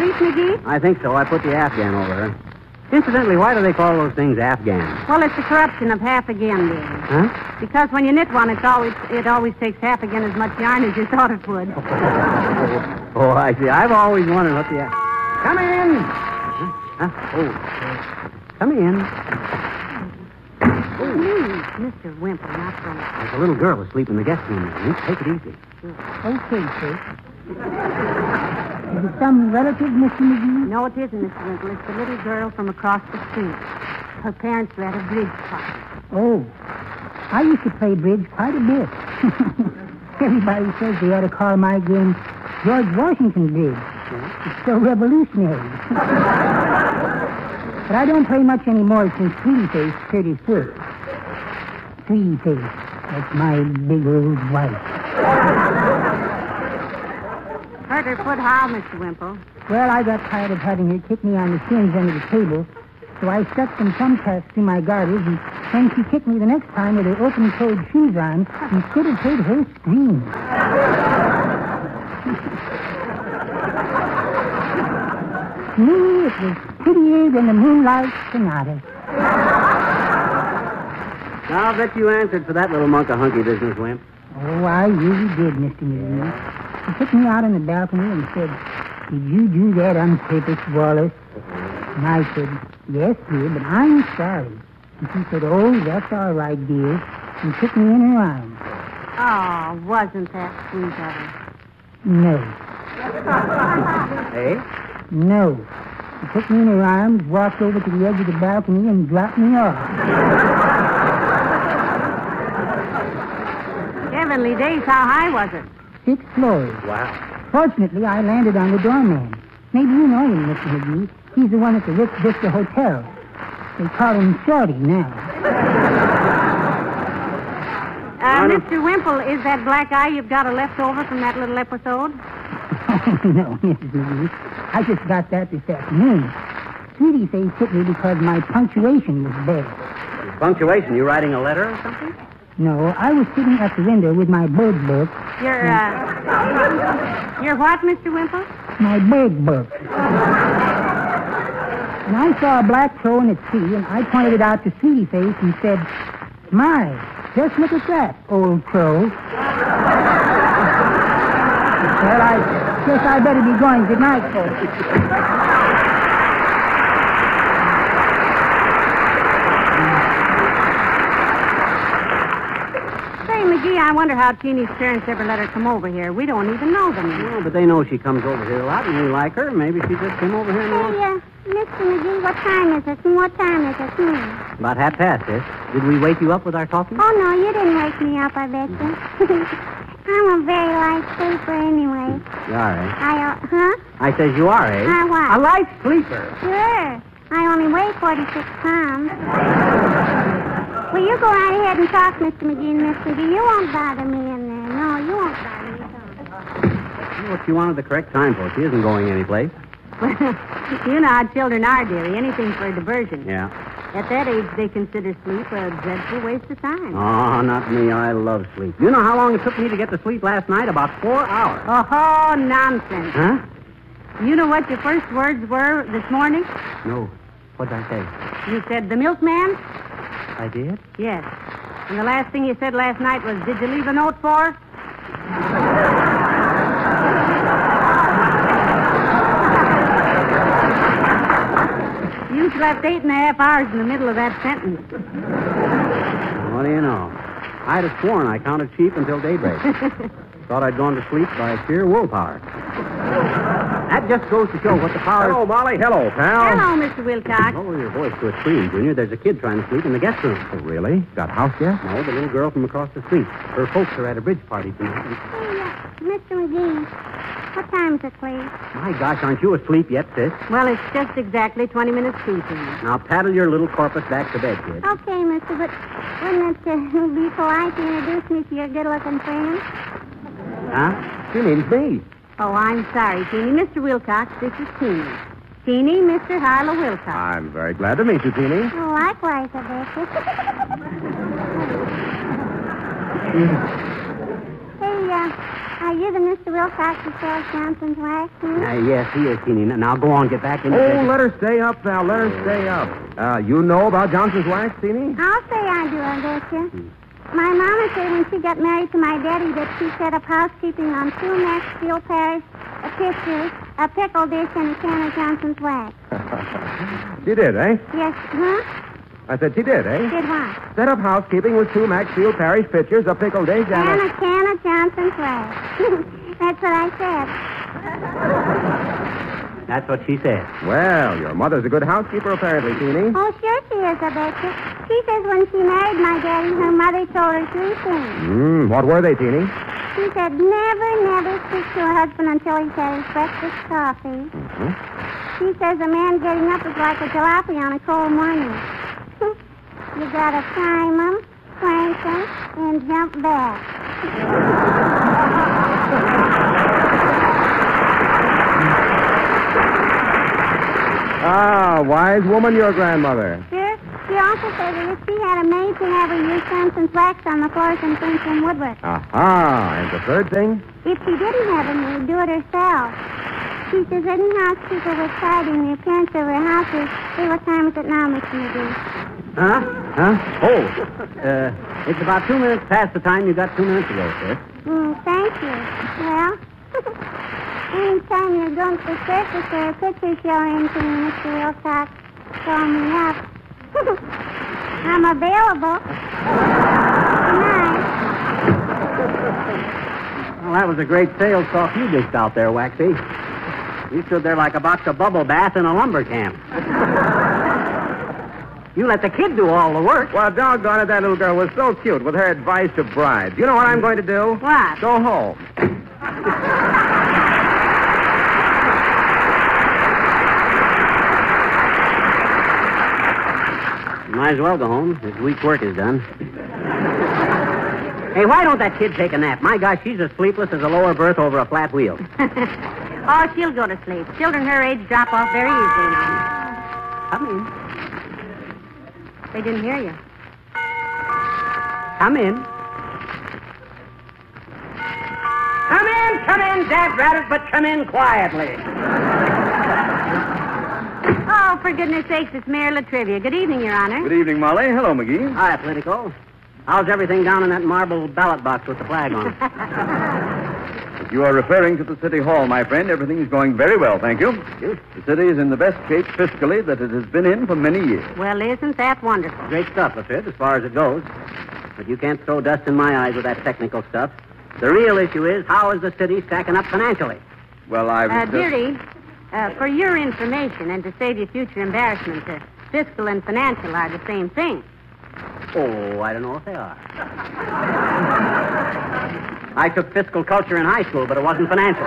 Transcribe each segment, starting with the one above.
police, McGee? I think so. I put the Afghan over her. Incidentally, why do they call those things Afghans? Well, it's the corruption of half again, dear. Huh? Because when you knit one, it always takes half again as much yarn as you thought it would. Oh, I see. I've always wondered what the... Come in! Huh? Oh. Come in. Please, Mr. Wimple, not so much. There's a little girl asleep in the guest room there. Take it easy. Okay, sir. Is it some relative, Mr. McGee? No, it isn't, Mr. Wimple. It's the little girl from across the street. Her parents were at a bridge party. Oh, I used to play bridge quite a bit. Everybody says they ought to call my game George Washington Bridge. It's so revolutionary. But I don't play much anymore since Sweetie Face hurt his foot. Sweetie Face, that's my big old wife. Hurt her foot how, Mr. Wimple? Well, I got tired of having her kick me on the shins under the table, so I stuck some thumbtacks through my garters, and when she kicked me the next time with her open-toed shoes on, you could have heard her scream. Me, it was prettier than the Moonlight Sonata. I'll bet you answered for that little monk-a-hunky business, Wimp. Oh, I really did, Mr. McGee. He took me out on the balcony and said, "Did you do that on purpose, Wallace?" And I said, "Yes, dear, but I'm sorry." And she said, "Oh, that's all right, dear," and took me in her arms. Oh, wasn't that sweet of her? No. Hey? No. She took me in her arms, walked over to the edge of the balcony, and dropped me off. Heavenly days, how high was it? 6 floors. Wow. Fortunately, I landed on the doorman. Maybe you know him, Mr. McGee. He's the one at the Ritz Vista Hotel. They call him Shorty now. Mr. Wimple, is that black eye you've got a leftover from that little episode? Oh, no, Mrs. McGee. I just got that this afternoon. Sweetie Face hit me because my punctuation was bad. Punctuation? You writing a letter or something? No, I was sitting at the window with my bird book. Your what, Mr. Wimple? My bird book. And I saw a black crow in a tree, and I pointed it out to Sweetie Face and said, "My, just look at that, old crow." Well, I guess I better be going. Good night, folks. McGee, I wonder how Teeny's parents ever let her come over here. We don't even know them. Well, but they know she comes over here a lot, and we like her. Maybe she just came over here now. Hey, Mr. McGee, what time is it? And what time is it? About 1:30, sis. Did we wake you up with our talking? Oh, no, you didn't wake me up, I bet you. I'm a very light sleeper anyway. You are, eh? Huh? I says you are, eh? What? A light sleeper. Sure. I only weigh 46 pounds. Well, you go right ahead and talk, Mr. McGee and Miss McGee. You won't bother me in there. No, you won't bother me. Well, she wanted the correct time for it. She isn't going anyplace. You know how children are, dearie. Anything for a diversion. Yeah. At that age, they consider sleep a dreadful waste of time. Oh, not me. I love sleep. You know how long it took me to get to sleep last night? About 4 hours. Oh, nonsense. Huh? You know what your first words were this morning? No. What'd I say? You said, "The milkman?" I did? Yes. And the last thing you said last night was, "Did you leave a note for?" You slept 8.5 hours in the middle of that sentence. What do you know? I'd have sworn I counted sheep until daybreak. Thought I'd gone to sleep by sheer willpower. That just goes to show what the power... Hello, Molly. Hello, pal. Hello, Mr. Wilcox. Lower your voice to a scream, Junior. There's a kid trying to sleep in the guest room. Oh, really? Got house yet? No, the little girl from across the street. Her folks are at a bridge party tonight. Hey, Mr. McGee, what time is it, please? My gosh, aren't you asleep yet, sis? Well, it's just exactly 20 minutes to. Now paddle your little corpus back to bed, kid. Okay, mister, but wouldn't it be polite to introduce me to your good-looking friend? Huh? She means me. Oh, I'm sorry, Teeny. Mr. Wilcox, this is Teeny. Teeny, Mr. Harlow Wilcox. I'm very glad to meet you, Teeny. Oh, likewise, I bet you. Hey, you the Mr. Wilcox who sells Johnson's wax? Yes, he is, Teeny. Now go on, get back in. Let her stay up, Val. Let her stay up. You know about Johnson's wax, Teeny? I'll say I do, I bet you. My mama said when she got married to my daddy that she set up housekeeping on 2 Maxfield Parish, a pitcher, a pickle dish, and a can of Johnson's wax. She did, eh? Yes, huh? I said she did, eh? Did what? Set up housekeeping with 2 Maxfield Parish pitchers, a pickle dish, And and a can of Johnson's wax. That's what I said. That's what she said. Well, your mother's a good housekeeper, apparently, Teeny. Oh, sure she is, I bet you. She says when she married my daddy, her mother told her 3 things. What were they, Teeny? She said never speak to her husband until he's had his breakfast coffee. She says a man getting up is like a jalopy on a cold morning. You gotta prime 'em, crank 'em, and jump back. Wise woman, your grandmother. Sure. She also said that if she had a maid to have her use Johnson's wax on the floors and things from woodwork. Aha. And the third thing? If she didn't have a maid, do it herself. She says any housekeeper was tidying the appearance of her house. See what time is it now, Mr. McGee? Huh? Oh, it's about 2 minutes past the time you got 2 minutes ago, sir. Thank you. Well, anytime you're going to the circus or a picture show or anything, Mr. Wilcox, call me up. I'm available. Good night. Well, that was a great sales talk you dished out there, Waxy. You stood there like a box of bubble bath in a lumber camp. You let the kid do all the work. Well, doggone it, that little girl was so cute with her advice to brides. You know what I'm going to do? What? Go home. Might as well go home. His week's work is done. Hey, why don't that kid take a nap? My gosh, she's as sleepless as a lower berth over a flat wheel. Oh, she'll go to sleep. Children her age drop off very easily now. Come in. They didn't hear you. Come in. Come in, Dad Rabbit, but come in quietly. Oh, for goodness sakes, it's Mayor Latrivia. Good evening, Your Honor. Good evening, Molly. Hello, McGee. Hi, Politico. How's everything down in that marble ballot box with the flag on it? If you are referring to the City Hall, my friend, everything's going very well, thank you. You? The city is in the best shape fiscally that it has been in for many years. Well, isn't that wonderful? Great stuff, Lafid, as far as it goes. But you can't throw dust in my eyes with that technical stuff. The real issue is, how is the city stacking up financially? Well, I was Dearie, for your information and to save you future embarrassment, fiscal and financial are the same thing. Oh, I don't know if they are. I took fiscal culture in high school, but it wasn't financial.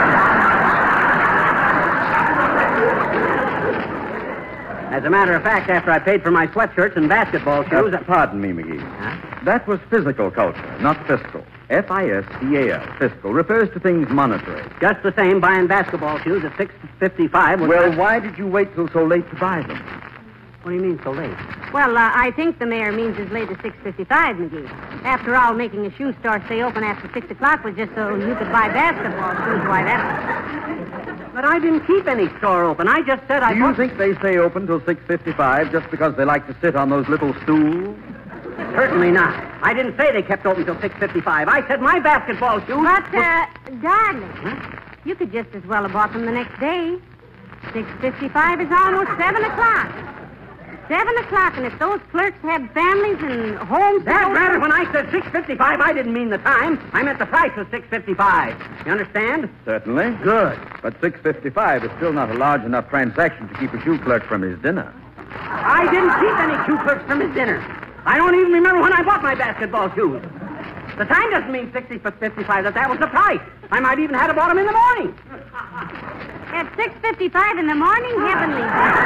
As a matter of fact, after I paid for my sweatshirts and basketball shoes... Pardon me, McGee. Huh? That was physical culture, not fiscal. F-I-S-C-A-L, fiscal, refers to things monetary. Just the same, buying basketball shoes at $6.55 was... Well, why did you wait till so late to buy them? What do you mean, so late? Well, I think the mayor means as late as 6:55, McGee. After all, making a shoe store stay open after 6 o'clock was just so you could buy basketball shoes. Why, that... But I didn't keep any store open. I just said Do you think they stay open till 6:55 just because they like to sit on those little stools? Certainly not. I didn't say they kept open till 6:55. I said my basketball shoes... But, darling, you could just as well have bought them the next day. 6:55 is almost 7 o'clock. 7 o'clock, and if those clerks had families and homes... That matter, when I said 6:55, I didn't mean the time. I meant the price was 6:55. You understand? Certainly. Good. But 6:55 is still not a large enough transaction to keep a shoe clerk from his dinner. I didn't keep any shoe clerks from his dinner. I don't even remember when I bought my basketball shoes. The time doesn't mean 6:55, that was the price. I might even have bought them in the morning. At 6:55 in the morning, heavenly.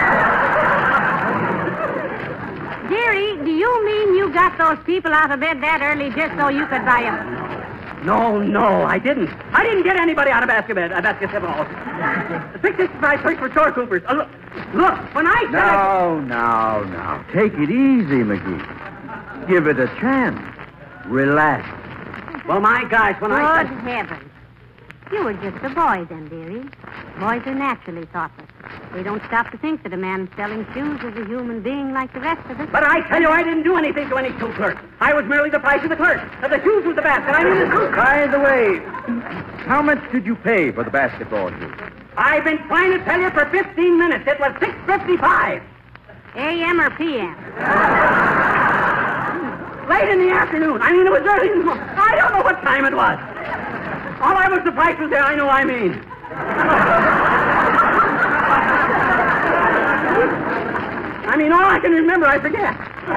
Dearie, do you mean you got those people out of bed that early just so you could buy them? No, I didn't. I didn't get anybody out of basketball. 6:55 search for store coopers. Look, when I said... Now. Take it easy, McGee. Give it a chance. Relax. Well, my gosh, when I Good said... heavens. You were just a boy then, dearie. Boys are naturally thoughtless. They don't stop to think that a man selling shoes is a human being like the rest of us. But I tell you, I didn't do anything to any shoe clerk. I was merely the price of the clerk. The shoes was the basket. I mean the shoes. By the way, how much did you pay for the basketball shoes? I've been trying to tell you for 15 minutes. It was $6.55. A.M. or P.M.? Late in the afternoon. I mean, it was early in the morning. I don't know what time it was. All I was, the price was there. I know I mean. I mean, all I can remember, I forget.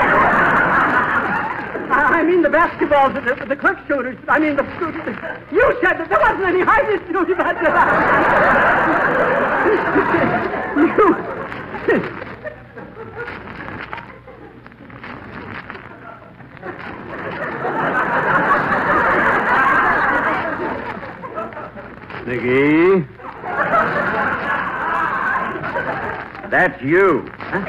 I mean, the basketballs, the clerk shooters. I mean, you said that there wasn't any. I just knew that. Nicky? That's you. Huh?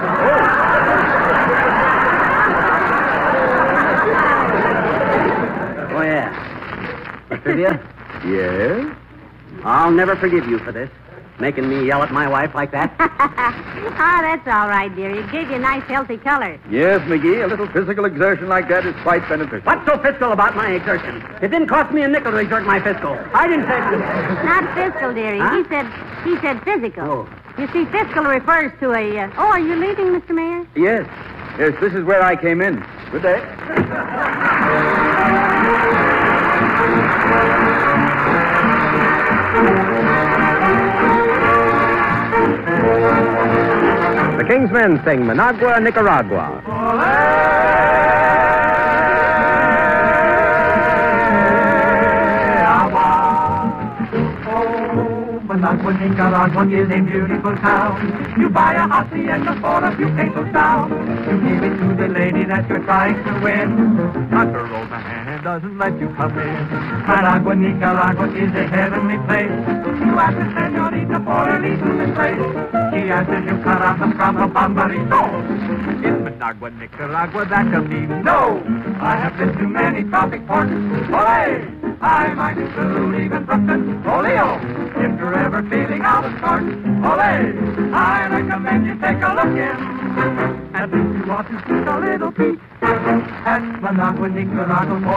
Oh, yeah. Trivia? Yes? I'll never forgive you for this. Making me yell at my wife like that. That's all right, dearie. It gave you a nice, healthy color. Yes, McGee. A little physical exertion like that is quite beneficial. What's so fiscal about my exertion? It didn't cost me a nickel to exert my fiscal. I didn't say... Not fiscal, dearie. Huh? He said physical. Oh. You see, fiscal refers to a... Oh, are you leaving, Mr. Mayor? Yes. Yes, this is where I came in. Good day. The King's Men sing Managua, Nicaragua. Managua, Nicaragua is a beautiful town. You buy a hacienda for a few pesos down. You give it to the lady that you're trying to win. But her old man doesn't let you come in. Managua, Nicaragua is a heavenly place. You ask the senorita for a little embrace. She answers you, caramba, scramba, bambarito. In Managua, Nicaragua, that you'll need no. I have been to many tropic ports. Olé! I might include even Brooklyn, Oleo. If you're ever feeling out of sorts, olé, I recommend you take a look in. And if you want to take a little peek at Managua, Nicaragua,